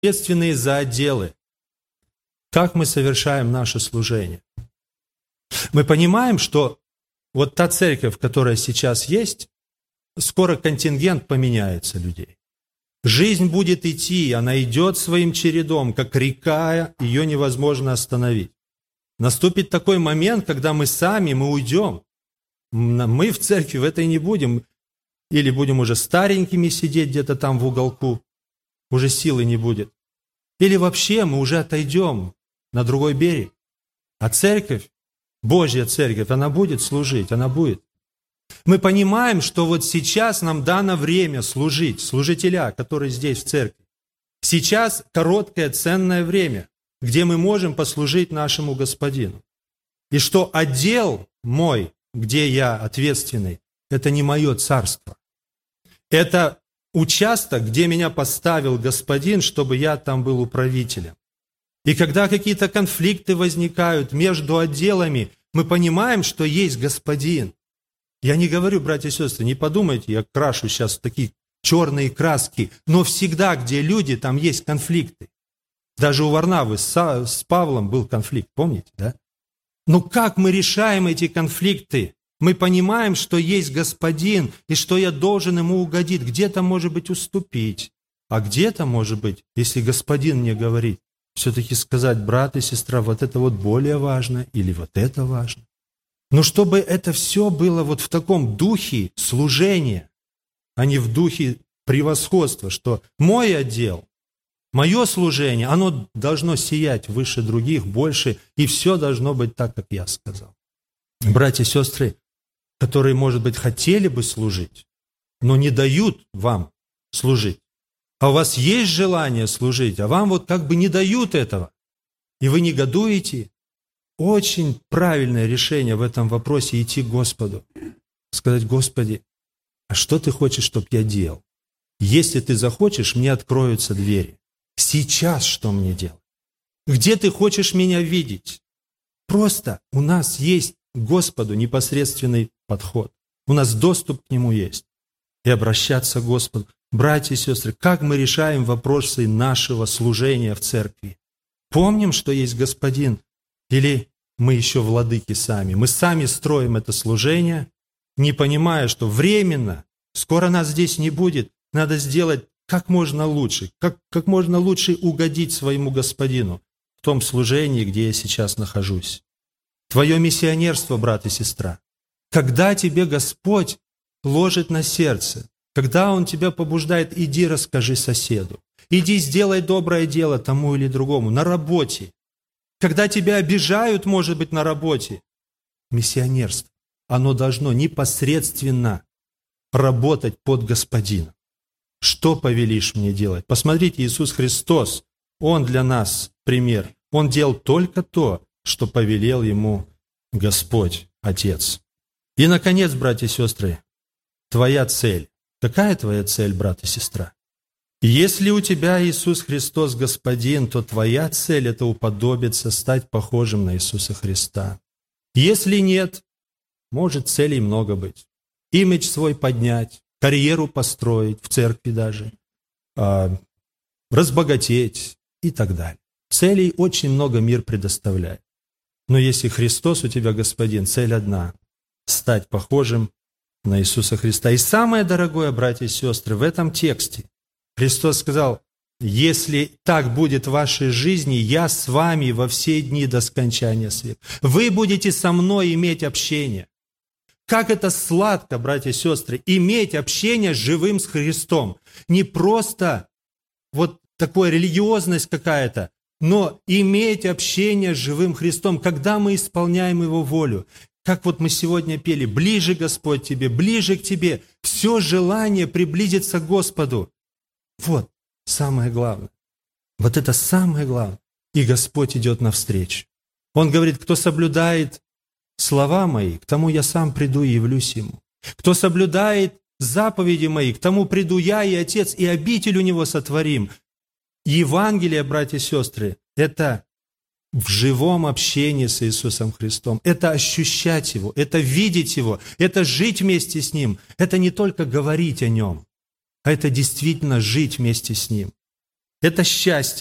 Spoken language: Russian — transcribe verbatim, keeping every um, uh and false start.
ответственные за отделы. Как мы совершаем наше служение? Мы понимаем, что вот та церковь, которая сейчас есть, скоро контингент поменяется людей. Жизнь будет идти, она идет своим чередом, как река, ее невозможно остановить. Наступит такой момент, когда мы сами, мы уйдем. Мы в церкви в этой не будем. Или будем уже старенькими сидеть где-то там в уголку, уже силы не будет. Или вообще мы уже отойдем на другой берег. А церковь, Божья церковь, она будет служить, она будет. Мы понимаем, что вот сейчас нам дано время служить, служителя, которые здесь в церкви. Сейчас короткое, ценное время, где мы можем послужить нашему Господину. И что отдел мой, где я ответственный, это не мое царство. Это участок, где меня поставил Господин, чтобы я там был управителем. И когда какие-то конфликты возникают между отделами, мы понимаем, что есть Господин. Я не говорю, братья и сестры, не подумайте, я крашу сейчас в такие черные краски, но всегда, где люди, там есть конфликты. Даже у Варнавы с, с Павлом был конфликт, помните, да? Но как мы решаем эти конфликты? Мы понимаем, что есть Господин, и что я должен Ему угодить. Где-то, может быть, уступить, а где-то, может быть, если Господин мне говорит, все-таки сказать, брат и сестра, вот это вот более важно, или вот это важно. Но чтобы это все было вот в таком духе служения, а не в духе превосходства, что мой отдел, мое служение, оно должно сиять выше других, больше, и все должно быть так, как я сказал. Братья и сестры, которые, может быть, хотели бы служить, но не дают вам служить. А у вас есть желание служить, а вам вот как бы не дают этого. И вы негодуете. Очень правильное решение в этом вопросе идти к Господу. Сказать, Господи, а что Ты хочешь, чтобы я делал? Если Ты захочешь, мне откроются двери. Сейчас что мне делать? Где Ты хочешь меня видеть? Просто у нас есть к Господу непосредственный подход. У нас доступ к Нему есть. И обращаться к Господу. Братья и сестры, как мы решаем вопросы нашего служения в церкви? Помним, что есть Господин? Или мы еще владыки сами? Мы сами строим это служение, не понимая, что временно, скоро нас здесь не будет, надо сделать как можно лучше, как, как можно лучше угодить своему Господину в том служении, где я сейчас нахожусь. Твое миссионерство, брат и сестра, когда тебе Господь ложит на сердце, когда Он тебя побуждает, иди расскажи соседу, иди сделай доброе дело тому или другому, на работе. Когда тебя обижают, может быть, на работе, миссионерство, оно должно непосредственно работать под Господином. Что повелишь мне делать? Посмотрите, Иисус Христос, Он для нас пример. Он делал только то, что повелел Ему Господь, Отец. И, наконец, братья и сестры, твоя цель. Какая твоя цель, брат и сестра? Если у тебя Иисус Христос Господин, то твоя цель – это уподобиться, стать похожим на Иисуса Христа. Если нет, может целей много быть. Имидж свой поднять, карьеру построить, в церкви даже, разбогатеть и так далее. Целей очень много мир предоставляет. Но если Христос у тебя Господин, цель одна – стать похожим на Иисуса Христа. И самое дорогое, братья и сестры, в этом тексте Христос сказал, если так будет в вашей жизни, я с вами во все дни до скончания света. Вы будете со мной иметь общение. Как это сладко, братья и сестры, иметь общение с живым с Христом. Не просто вот такая религиозность какая-то, но иметь общение с живым Христом, когда мы исполняем Его волю. Как вот мы сегодня пели, ближе, Господь, Тебе, ближе к Тебе. Все желание приблизиться к Господу. Вот самое главное. Вот это самое главное. И Господь идет навстречу. Он говорит, кто соблюдает слова Мои, к тому я сам приду и явлюсь Ему. Кто соблюдает заповеди Мои, к тому приду я и Отец, и обитель у Него сотворим. Евангелие, братья и сестры, это в живом общении с Иисусом Христом. Это ощущать Его, это видеть Его, это жить вместе с Ним. Это не только говорить о Нем, а это действительно жить вместе с Ним. это счастье.